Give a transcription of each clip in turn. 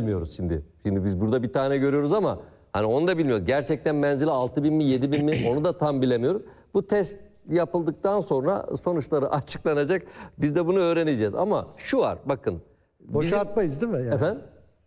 bilemiyoruz şimdi. Şimdi biz burada bir tane görüyoruz ama hani onu da bilmiyoruz. Gerçekten menzili 6.000 mi 7.000 mi onu da tam bilemiyoruz. Bu test yapıldıktan sonra sonuçları açıklanacak. Biz de bunu öğreneceğiz. Ama şu var bakın. Boşa atmayız değil mi? Yani? Efendim?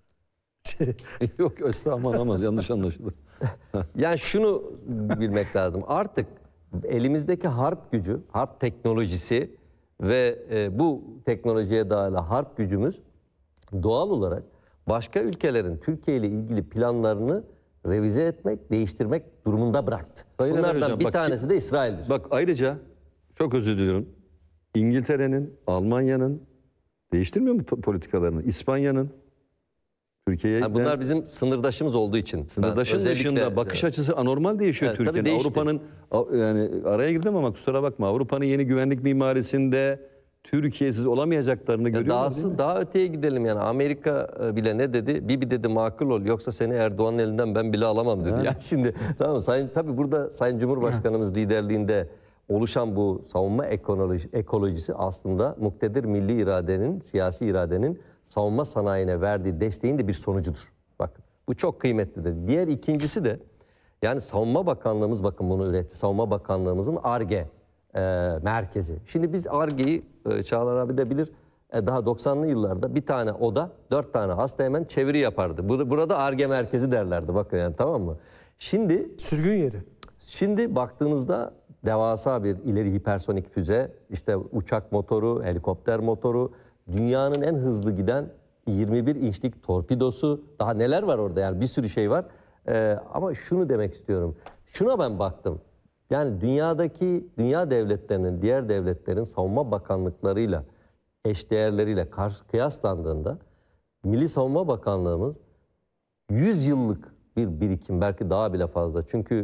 Yok estağfurullah, yanlış anlaşıldı. Yani şunu bilmek lazım. Artık elimizdeki harp gücü, harp teknolojisi ve bu teknolojiye dair harp gücümüz doğal olarak başka ülkelerin Türkiye ile ilgili planlarını revize etmek, değiştirmek durumunda bıraktı. Sayın Bunlardan Hocam, bir bak, tanesi de İsrail'dir. Bak ayrıca çok özür diliyorum. İngiltere'nin, Almanya'nın değiştirmiyor mu politikalarını? İspanya'nın, Türkiye'ye... Yani bunlar bizim sınırdaşımız olduğu için. Sınırdaşın dışında bakış açısı anormal değişiyor Evet, Türkiye'nin. Avrupa'nın, yani araya girdim ama kusura bakma, Avrupa'nın yeni güvenlik mimarisinde Türkiye'siz olamayacaklarını görüyoruz. Daha öteye gidelim yani. Amerika bile ne dedi? Bibi dedi makul ol yoksa seni Erdoğan'ın elinden ben bile alamam dedi. Yani şimdi tamam tabii burada Sayın Cumhurbaşkanımız liderliğinde oluşan bu savunma ekolojisi aslında muktedir milli iradenin, siyasi iradenin savunma sanayine verdiği desteğin de bir sonucudur. Bakın bu çok kıymetlidir. Diğer ikincisi de yani Savunma Bakanlığımız bakın bunu üretti. Savunma Bakanlığımızın Ar-Ge merkezi. Şimdi biz Ar-Ge'yi Çağlar abi de bilir. Daha 90'lı yıllarda bir tane oda 4 tane hasta hemen çeviri yapardı. Burada Ar-Ge merkezi derlerdi bakın yani tamam mı? Şimdi sürgün yeri. Şimdi baktığınızda devasa bir ileri hipersonik füze, işte uçak motoru, helikopter motoru, dünyanın en hızlı giden 21 inçlik torpidosu, daha neler var orada yani bir sürü şey var. Ama şunu demek istiyorum. Şuna ben baktım. Yani dünya devletlerinin, diğer devletlerin savunma bakanlıklarıyla, eşdeğerleriyle kıyaslandığında Milli Savunma Bakanlığımız 100 yıllık bir birikim, belki daha bile fazla. Çünkü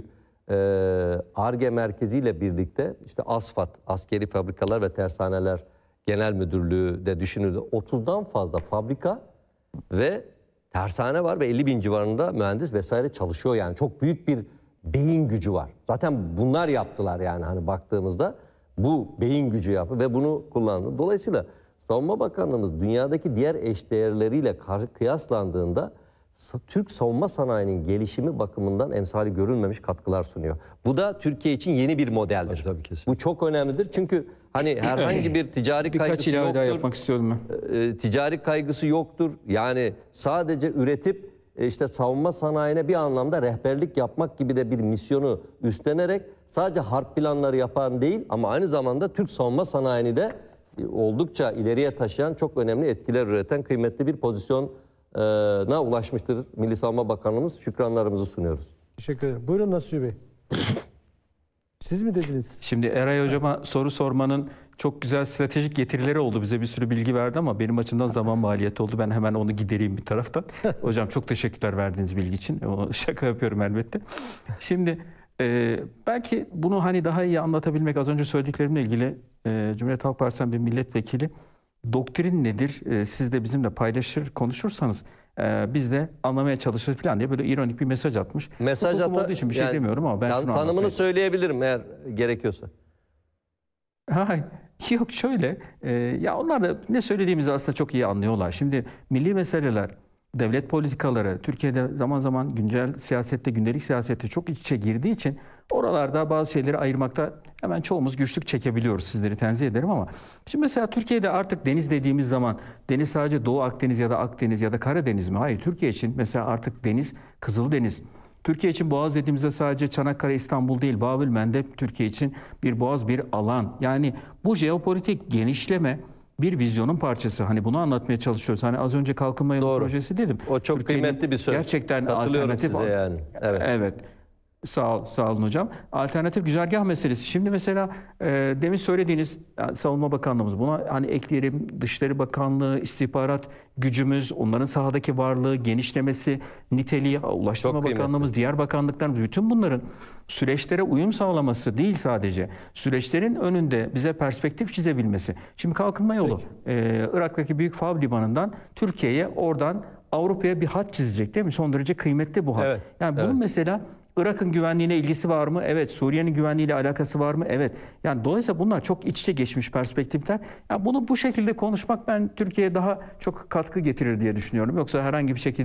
Ar-Ge merkeziyle birlikte işte ASFAD, Askeri Fabrikalar ve Tersaneler Genel Müdürlüğü de düşünüldü. 30'dan fazla fabrika ve tersane var ve 50.000 civarında mühendis vesaire çalışıyor yani. Çok büyük bir beyin gücü var. Zaten bunlar yaptılar yani hani baktığımızda bu beyin gücü yaptı ve bunu kullandı. Dolayısıyla Savunma Bakanlığımız dünyadaki diğer eşdeğerleriyle kıyaslandığında Türk savunma sanayinin gelişimi bakımından emsali görülmemiş katkılar sunuyor. Bu da Türkiye için yeni bir modeldir. Tabii, kesinlikle. Bu çok önemlidir çünkü hani herhangi bir ticari kaygısı Birkaç ilave yoktur. daha yapmak istiyorum ben. Ticari kaygısı yoktur. Yani sadece üretip işte savunma sanayine bir anlamda rehberlik yapmak gibi de bir misyonu üstlenerek sadece harp planları yapan değil ama aynı zamanda Türk savunma sanayini de oldukça ileriye taşıyan çok önemli etkiler üreten kıymetli bir pozisyona ulaşmıştır Milli Savunma Bakanlığımız. Şükranlarımızı sunuyoruz. Teşekkür ederim. Buyurun Nasuhi Bey. Siz mi dediniz? Şimdi Eray Hocama soru sormanın çok güzel stratejik getirileri oldu. Bize bir sürü bilgi verdi ama benim açımdan zaman maliyeti oldu. Ben hemen onu gidereyim bir taraftan. Hocam çok teşekkürler verdiğiniz bilgi için. Şaka yapıyorum elbette. Şimdi belki bunu hani daha iyi anlatabilmek, az önce söylediklerimle ilgili Cumhuriyet Halk Partisi'nden bir milletvekili doktrin nedir? Siz de bizimle paylaşır, konuşursanız biz de anlamaya çalışır falan diye böyle ironik bir mesaj atmış. Mesaj olduğu için bir şey demiyorum ama ben şunu tanımını anlatmaya... söyleyebilirim eğer gerekiyorsa. Hayır. Yok şöyle, ya onlar da ne söylediğimizi aslında çok iyi anlıyorlar. Şimdi milli meseleler, devlet politikaları Türkiye'de zaman zaman güncel siyasette, gündelik siyasette çok iç içe girdiği için oralarda bazı şeyleri ayırmakta hemen çoğumuz güçlük çekebiliyoruz. Sizleri tenzih ederim ama şimdi mesela Türkiye'de artık deniz dediğimiz zaman deniz sadece Doğu Akdeniz ya da Akdeniz ya da Karadeniz mi? Hayır, Türkiye için mesela artık deniz Kızıldeniz. Türkiye için boğaz dediğimizde sadece Çanakkale, İstanbul değil, Babül-Mendeb Türkiye için bir boğaz, bir alan. Yani bu jeopolitik genişleme bir vizyonun parçası. Hani bunu anlatmaya çalışıyoruz. Hani az önce kalkınma yolu projesi dedim. O çok kıymetli bir söz. Gerçekten alternatif. Size yani. Evet. Sağ olun hocam. Alternatif güzergah meselesi. Şimdi mesela demin söylediğiniz Savunma Bakanlığımız, buna hani ekleyelim Dışişleri Bakanlığı, istihbarat gücümüz, onların sahadaki varlığı, genişlemesi, niteliği, Ulaştırma Bakanlığımız, diğer bakanlıklarımız, bütün bunların süreçlere uyum sağlaması değil sadece, süreçlerin önünde bize perspektif çizebilmesi. Şimdi kalkınma yolu, Irak'taki Büyük Fav Limanı'ndan Türkiye'ye, oradan Avrupa'ya bir hat çizecek değil mi? Son derece kıymetli bu hat. Evet, yani bunun mesela Irak'ın güvenliğine ilgisi var mı? Evet. Suriye'nin güvenliğiyle alakası var mı? Evet. Yani dolayısıyla bunlar çok iç içe geçmiş perspektifler. Yani bunu bu şekilde konuşmak ben Türkiye'ye daha çok katkı getirir diye düşünüyorum. Yoksa herhangi bir şekilde